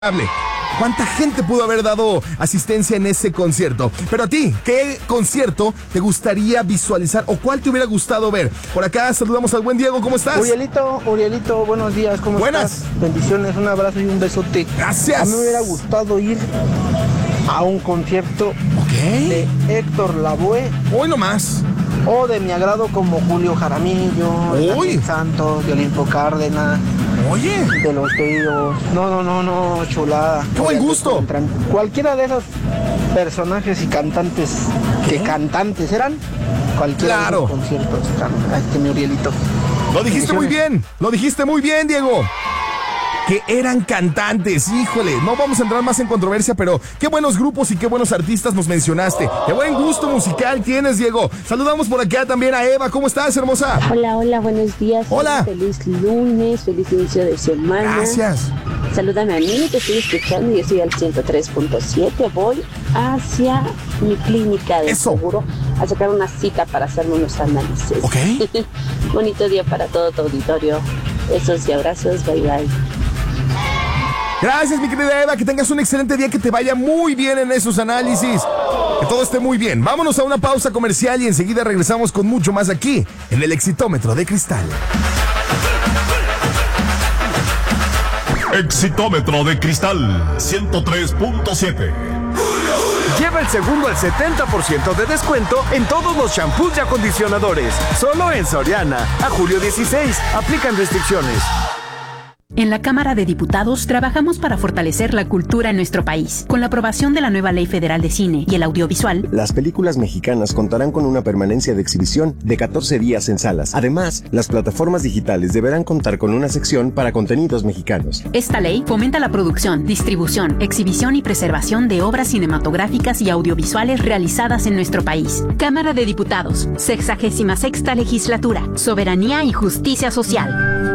¿Cuánta gente pudo haber dado asistencia en ese concierto? Pero a ti, ¿qué concierto te gustaría visualizar o cuál te hubiera gustado ver? Por acá saludamos al buen Diego, ¿cómo estás? Urielito, buenos días, ¿cómo estás? Bendiciones, un abrazo y un besote. Gracias. A mí me hubiera gustado ir a un concierto de Héctor Lavoe. Hoy nomás. O de mi agrado como Julio Jaramillo, Daniel Santos, de Olimpo Cárdenas. Oye. De los Tríos. No, chulada. ¡Qué buen gusto! Cualquiera de esos personajes y cantantes que cantantes eran, cualquiera de esos conciertos. Mi Urielito. Lo dijiste muy bien, Diego. Que eran cantantes, híjole, no vamos a entrar más en controversia, pero qué buenos grupos y qué buenos artistas nos mencionaste. Qué buen gusto musical tienes, Diego. Saludamos por acá también a Eva. ¿Cómo estás, hermosa? Hola, buenos días. Hola. Feliz lunes, feliz inicio de semana. Gracias. Salúdame a mí, te estoy escuchando, yo soy al 103.7. Voy hacia mi clínica de seguro a sacar una cita para hacerme unos análisis. Ok. Bonito día para todo tu auditorio. Besos y abrazos, bye. Gracias, mi querida Eva, que tengas un excelente día, que te vaya muy bien en esos análisis, que todo esté muy bien. Vámonos a una pausa comercial y enseguida regresamos con mucho más aquí, en el Exitómetro de Cristal. Exitómetro de Cristal 103.7. Lleva el segundo al 70% de descuento en todos los shampoos y acondicionadores. Solo en Soriana. A julio 16. Aplican restricciones. En la Cámara de Diputados trabajamos para fortalecer la cultura en nuestro país. Con la aprobación de la nueva Ley Federal de Cine y el Audiovisual, las películas mexicanas contarán con una permanencia de exhibición de 14 días en salas. Además, las plataformas digitales deberán contar con una sección para contenidos mexicanos. Esta ley fomenta la producción, distribución, exhibición y preservación de obras cinematográficas y audiovisuales realizadas en nuestro país. Cámara de Diputados, 66ª Legislatura, Soberanía y Justicia Social.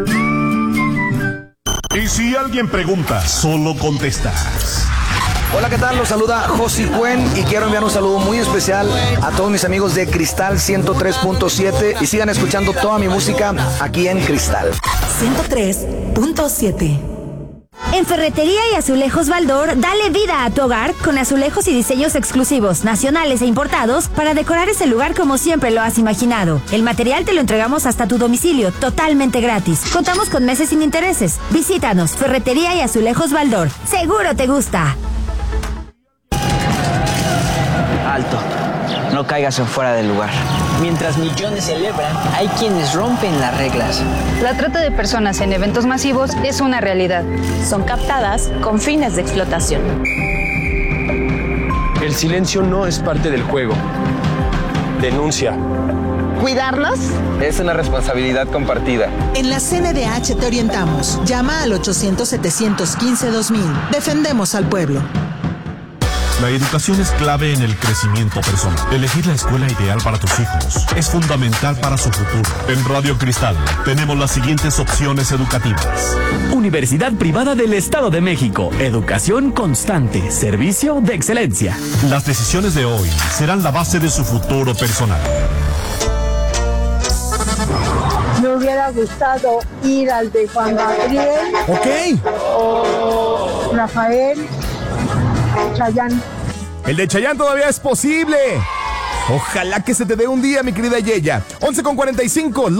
Y si alguien pregunta, solo contestas. Hola, ¿qué tal? Los saluda Josi Cuen y quiero enviar un saludo muy especial a todos mis amigos de Cristal 103.7 y sigan escuchando toda mi música aquí en Cristal 103.7. En Ferretería y Azulejos Baldor, dale vida a tu hogar con azulejos y diseños exclusivos, nacionales e importados para decorar ese lugar como siempre lo has imaginado. El material te lo entregamos hasta tu domicilio, totalmente gratis. Contamos con meses sin intereses. Visítanos, Ferretería y Azulejos Baldor. ¡Seguro te gusta! Alto. No caigas en fuera del lugar. Mientras millones celebran, hay quienes rompen las reglas. La trata de personas en eventos masivos es una realidad. Son captadas con fines de explotación. El silencio no es parte del juego. Denuncia. ¿Cuidarlos? Es una responsabilidad compartida. En la CNDH te orientamos. Llama al 800-715-2000. Defendemos al pueblo. La educación es clave en el crecimiento personal. Elegir la escuela ideal para tus hijos es fundamental para su futuro. En Radio Cristal tenemos las siguientes opciones educativas. Universidad Privada del Estado de México. Educación constante. Servicio de excelencia. Las decisiones de hoy serán la base de su futuro personal. Me hubiera gustado ir al de Juan Gabriel. O Rafael. Chayanne. El de Chayanne todavía es posible. Ojalá que se te dé un día, mi querida Yeya. 11:45.